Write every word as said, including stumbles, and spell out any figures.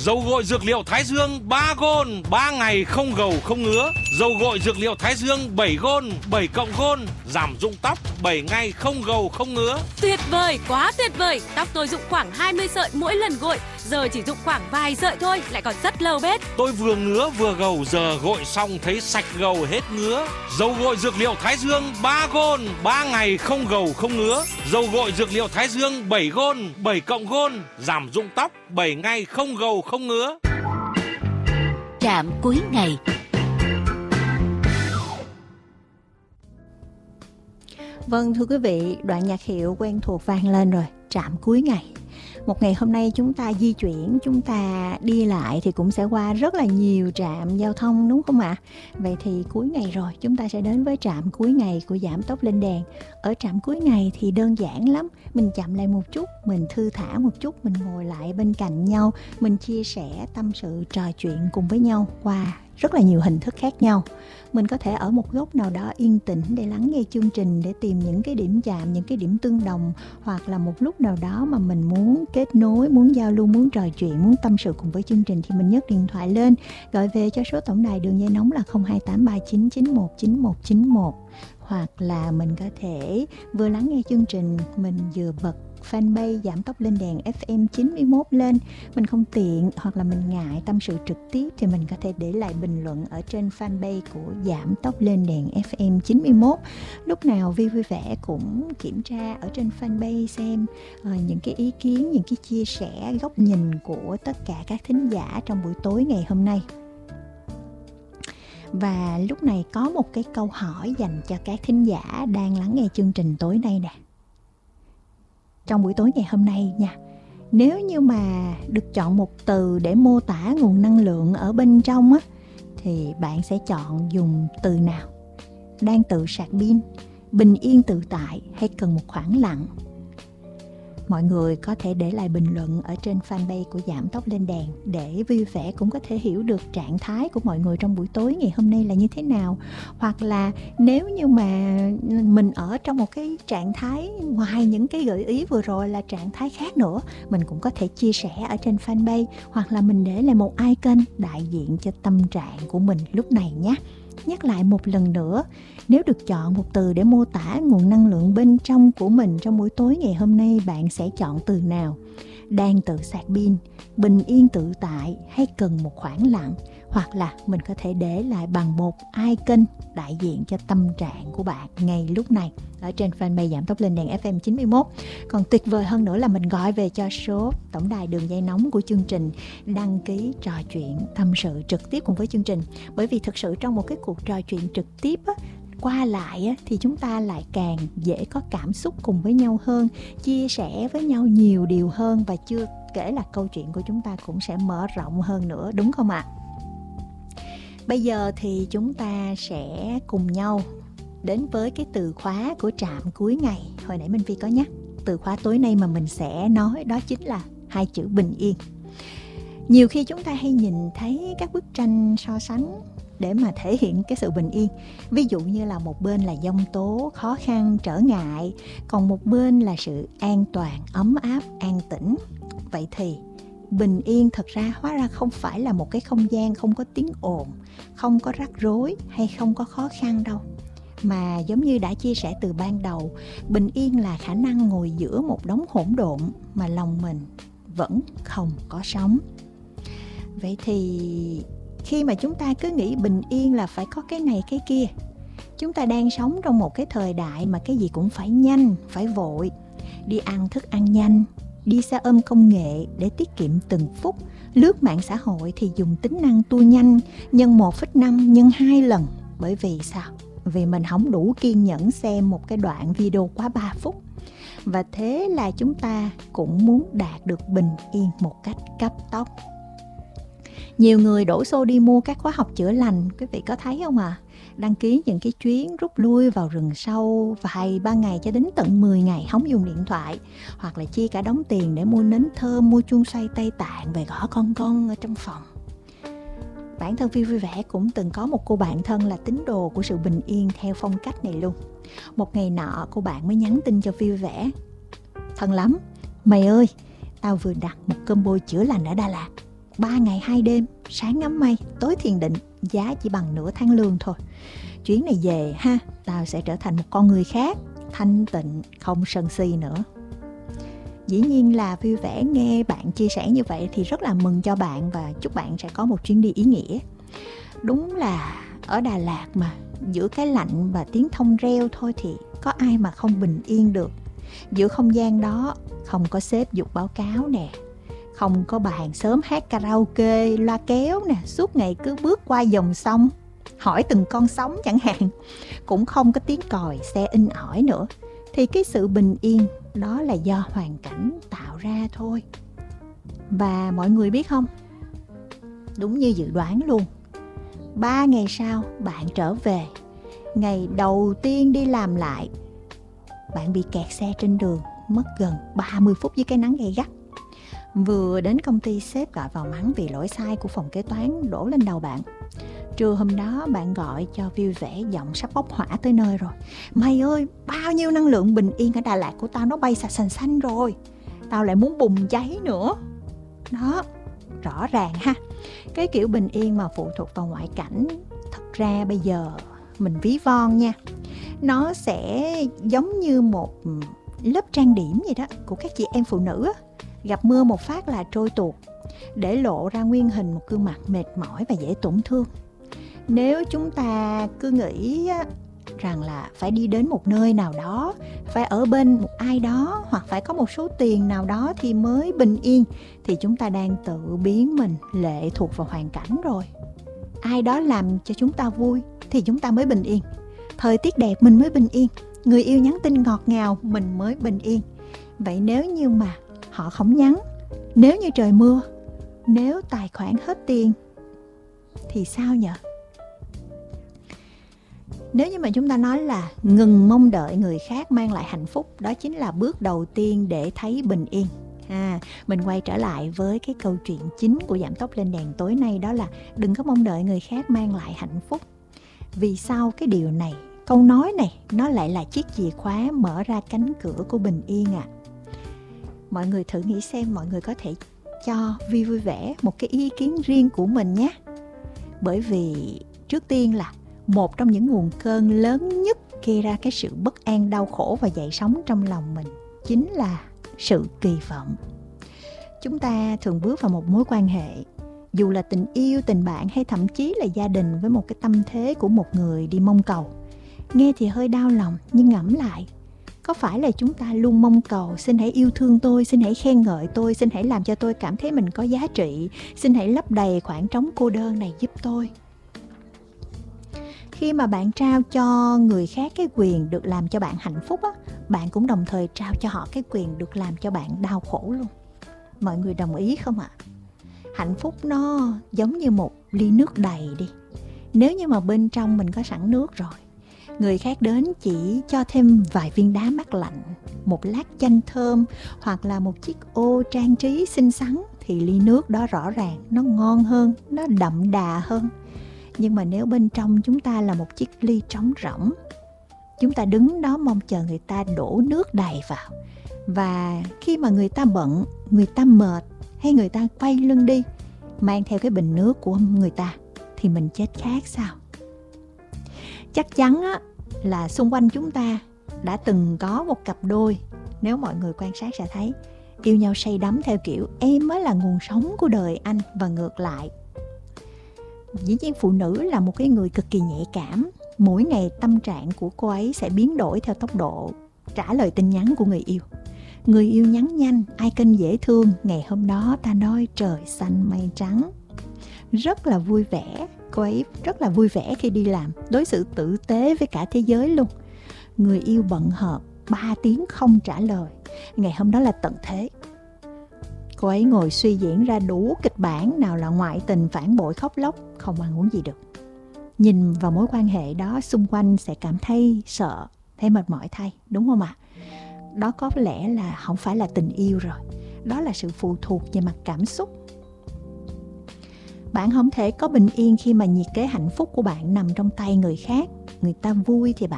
Dầu gội dược liệu Thái Dương ba Gold, ba ngày không gầu không ngứa. Dầu gội dược liệu Thái Dương bảy Gold, bảy cộng Gold, giảm rụng tóc bảy ngày không gầu không ngứa. Tuyệt vời, quá tuyệt vời. Tóc tôi rụng khoảng hai mươi sợi mỗi lần gội, giờ chỉ rụng khoảng vài sợi thôi, lại còn rất lâu bết. Tôi vừa ngứa vừa gầu, giờ gội xong thấy sạch gầu hết ngứa. Dầu gội dược liệu Thái Dương ba Gold, ba ngày không gầu không ngứa. Dầu gội dược liệu Thái Dương bảy Gold, bảy cộng Gold, giảm rụng tóc bảy ngày không gầu không ngứa. Trạm cuối ngày. Vâng, thưa quý vị, đoạn nhạc hiệu quen thuộc vang lên rồi, trạm cuối ngày. Một ngày hôm nay chúng ta di chuyển, chúng ta đi lại thì cũng sẽ qua rất là nhiều trạm giao thông, đúng không ạ? Vậy thì cuối ngày rồi, chúng ta sẽ đến với trạm cuối ngày của Giảm Tốc Lên Đèn. Ở trạm cuối ngày thì đơn giản lắm, mình chậm lại một chút, mình thư thả một chút, mình ngồi lại bên cạnh nhau, mình chia sẻ tâm sự, trò chuyện cùng với nhau qua rất là nhiều hình thức khác nhau. Mình có thể ở một góc nào đó yên tĩnh để lắng nghe chương trình, để tìm những cái điểm chạm, những cái điểm tương đồng, hoặc là một lúc nào đó mà mình muốn kết nối, muốn giao lưu, muốn trò chuyện, muốn tâm sự cùng với chương trình thì mình nhấc điện thoại lên, gọi về cho số tổng đài đường dây nóng là không hai tám ba chín chín một chín một chín một, hoặc là mình có thể vừa lắng nghe chương trình, mình vừa bật fanpage Giảm Tốc Lên Đèn ép em chín mươi mốt lên. Mình không tiện hoặc là mình ngại tâm sự trực tiếp thì mình có thể để lại bình luận ở trên fanpage của Giảm Tốc Lên Đèn ép em chín mươi mốt. Lúc nào Vi vui vẻ cũng kiểm tra ở trên fanpage xem uh, những cái ý kiến, những cái chia sẻ, góc nhìn của tất cả các thính giả trong buổi tối ngày hôm nay. Và lúc này có một cái câu hỏi dành cho các thính giả đang lắng nghe chương trình tối nay nè. Trong buổi tối ngày hôm nay nha, nếu như mà được chọn một từ để mô tả nguồn năng lượng ở bên trong á, thì bạn sẽ chọn dùng từ nào? Đang tự sạc pin, bình yên tự tại hay cần một khoảng lặng? Mọi người có thể để lại bình luận ở trên fanpage của Giảm Tốc Lên Đèn để vui vẻ cũng có thể hiểu được trạng thái của mọi người trong buổi tối ngày hôm nay là như thế nào. Hoặc là nếu như mà mình ở trong một cái trạng thái ngoài những cái gợi ý vừa rồi là trạng thái khác nữa, mình cũng có thể chia sẻ ở trên fanpage, hoặc là mình để lại một icon đại diện cho tâm trạng của mình lúc này nhé. Nhắc lại một lần nữa, nếu được chọn một từ để mô tả nguồn năng lượng bên trong của mình trong buổi tối ngày hôm nay, bạn sẽ chọn từ nào? Đang tự sạc pin, bình yên tự tại hay cần một khoảng lặng? Hoặc là mình có thể để lại bằng một icon đại diện cho tâm trạng của bạn ngay lúc này ở trên fanpage Giảm Tốc Lên Đèn ép em chín mươi mốt. Còn tuyệt vời hơn nữa là mình gọi về cho số tổng đài đường dây nóng của chương trình, đăng ký trò chuyện tâm sự trực tiếp cùng với chương trình. Bởi vì thực sự trong một cái cuộc trò chuyện trực tiếp á, qua lại á, thì chúng ta lại càng dễ có cảm xúc cùng với nhau hơn, chia sẻ với nhau nhiều điều hơn, và chưa kể là câu chuyện của chúng ta cũng sẽ mở rộng hơn nữa, đúng không ạ? Bây giờ thì chúng ta sẽ cùng nhau đến với cái từ khóa của trạm cuối ngày. Hồi nãy Minh Phi có nhắc, từ khóa tối nay mà mình sẽ nói đó chính là hai chữ bình yên. Nhiều khi chúng ta hay nhìn thấy các bức tranh so sánh để mà thể hiện cái sự bình yên. Ví dụ như là một bên là giông tố, khó khăn, trở ngại, còn một bên là sự an toàn, ấm áp, an tĩnh. Vậy thì bình yên thật ra hóa ra không phải là một cái không gian không có tiếng ồn, không có rắc rối hay không có khó khăn đâu. Mà giống như đã chia sẻ từ ban đầu, bình yên là khả năng ngồi giữa một đống hỗn độn mà lòng mình vẫn không có sóng. Vậy thì khi mà chúng ta cứ nghĩ bình yên là phải có cái này cái kia, chúng ta đang sống trong một cái thời đại mà cái gì cũng phải nhanh, phải vội. Đi ăn thức ăn nhanh, đi xe ôm công nghệ để tiết kiệm từng phút, lướt mạng xã hội thì dùng tính năng tua nhanh nhân một phẩy năm nhân hai lần. Bởi vì sao? Vì mình không đủ kiên nhẫn xem một cái đoạn video quá ba phút. Và thế là chúng ta cũng muốn đạt được bình yên một cách cấp tốc. Nhiều người đổ xô đi mua các khóa học chữa lành, quý vị có thấy không ạ? À? Đăng ký những cái chuyến rút lui vào rừng sâu vài ba ngày cho đến tận mười ngày không dùng điện thoại, hoặc là chi cả đống tiền để mua nến thơm, mua chuông xoay Tây Tạng về gõ con con ở trong phòng. Bản thân Vi vui vẻ cũng từng có một cô bạn thân là tín đồ của sự bình yên theo phong cách này luôn. Một ngày nọ cô bạn mới nhắn tin cho Vi vui vẻ: thân lắm, mày ơi, tao vừa đặt một combo chữa lành ở Đà Lạt, ba ngày hai đêm, sáng ngắm mây, tối thiền định, giá chỉ bằng nửa tháng lương thôi. Chuyến này về ha, tao sẽ trở thành một con người khác, thanh tịnh, không sân si nữa. Dĩ nhiên là vui vẻ nghe bạn chia sẻ như vậy thì rất là mừng cho bạn và chúc bạn sẽ có một chuyến đi ý nghĩa. Đúng là ở Đà Lạt mà, giữa cái lạnh và tiếng thông reo thôi thì có ai mà không bình yên được. Giữa không gian đó không có sếp giục báo cáo nè, không có bà hàng xóm hát karaoke, loa kéo nè, suốt ngày cứ bước qua dòng sông, hỏi từng con sóng chẳng hạn. Cũng không có tiếng còi xe in ỏi nữa. Thì cái sự bình yên đó là do hoàn cảnh tạo ra thôi. Và mọi người biết không, đúng như dự đoán luôn, ba ngày sau bạn trở về. Ngày đầu tiên đi làm lại, bạn bị kẹt xe trên đường, mất gần ba mươi phút dưới cái nắng gay gắt. Vừa đến công ty, sếp gọi vào mắng vì lỗi sai của phòng kế toán đổ lên đầu bạn. Trưa hôm đó bạn gọi cho vui vẻ, giọng sắp bốc hỏa tới nơi rồi. Mày ơi, bao nhiêu năng lượng bình yên ở Đà Lạt của tao nó bay sạch sành xanh rồi, tao lại muốn bùng cháy nữa. Đó, rõ ràng ha. Cái kiểu bình yên mà phụ thuộc vào ngoại cảnh, thật ra bây giờ mình ví von nha, nó sẽ giống như một lớp trang điểm vậy đó, của các chị em phụ nữ á. Gặp mưa một phát là trôi tuột, để lộ ra nguyên hình một gương mặt mệt mỏi và dễ tổn thương. Nếu chúng ta cứ nghĩ rằng là phải đi đến một nơi nào đó, phải ở bên một ai đó, hoặc phải có một số tiền nào đó thì mới bình yên, thì chúng ta đang tự biến mình lệ thuộc vào hoàn cảnh rồi. Ai đó làm cho chúng ta vui thì chúng ta mới bình yên. Thời tiết đẹp mình mới bình yên. Người yêu nhắn tin ngọt ngào mình mới bình yên. Vậy nếu như mà họ không nhắn, nếu như trời mưa, nếu tài khoản hết tiền thì sao nhỉ? Nếu như mà chúng ta nói là ngừng mong đợi người khác mang lại hạnh phúc, đó chính là bước đầu tiên để thấy bình yên. À, mình quay trở lại với cái câu chuyện chính của Giảm Tốc Lên Đèn tối nay, đó là đừng có mong đợi người khác mang lại hạnh phúc. Vì sao cái điều này, câu nói này, nó lại là chiếc chìa khóa mở ra cánh cửa của bình yên à? Mọi người thử nghĩ xem, mọi người có thể cho Vi vui vẻ một cái ý kiến riêng của mình nhé. Bởi vì trước tiên là một trong những nguồn cơn lớn nhất gây ra cái sự bất an, đau khổ và dậy sóng trong lòng mình chính là sự kỳ vọng. Chúng ta thường bước vào một mối quan hệ, dù là tình yêu, tình bạn hay thậm chí là gia đình, với một cái tâm thế của một người đi mong cầu. Nghe thì hơi đau lòng, nhưng ngẫm lại, có phải là chúng ta luôn mong cầu xin hãy yêu thương tôi, xin hãy khen ngợi tôi, xin hãy làm cho tôi cảm thấy mình có giá trị, xin hãy lấp đầy khoảng trống cô đơn này giúp tôi. Khi mà bạn trao cho người khác cái quyền được làm cho bạn hạnh phúc á, bạn cũng đồng thời trao cho họ cái quyền được làm cho bạn đau khổ luôn. Mọi người đồng ý không ạ? Hạnh phúc nó giống như một ly nước đầy đi. Nếu như mà bên trong mình có sẵn nước rồi, người khác đến chỉ cho thêm vài viên đá mát lạnh, một lát chanh thơm hoặc là một chiếc ô trang trí xinh xắn, thì ly nước đó rõ ràng nó ngon hơn, nó đậm đà hơn. Nhưng mà nếu bên trong chúng ta là một chiếc ly trống rỗng, chúng ta đứng đó mong chờ người ta đổ nước đầy vào, và khi mà người ta bận, người ta mệt hay người ta quay lưng đi, mang theo cái bình nước của người ta, thì mình chết khát sao? Chắc chắn á, là xung quanh chúng ta đã từng có một cặp đôi, nếu mọi người quan sát sẽ thấy, yêu nhau say đắm theo kiểu em mới là nguồn sống của đời anh và ngược lại. Dĩ nhiên phụ nữ là một cái người cực kỳ nhạy cảm. Mỗi ngày tâm trạng của cô ấy sẽ biến đổi theo tốc độ trả lời tin nhắn của người yêu. Người yêu nhắn nhanh, icon dễ thương, ngày hôm đó ta nói trời xanh mây trắng. Rất là vui vẻ. Cô ấy rất là vui vẻ khi đi làm, đối xử tử tế với cả thế giới luôn. Người yêu bận họp, ba tiếng không trả lời, ngày hôm đó là tận thế. Cô ấy ngồi suy diễn ra đủ kịch bản, nào là ngoại tình, phản bội, khóc lóc, không ăn uống gì được. Nhìn vào mối quan hệ đó, xung quanh sẽ cảm thấy sợ, thấy mệt mỏi thay, đúng không ạ? Đó có lẽ là không phải là tình yêu rồi, đó là sự phụ thuộc về mặt cảm xúc. Bạn không thể có bình yên khi mà nhiệt kế hạnh phúc của bạn nằm trong tay người khác. Người ta vui thì bạn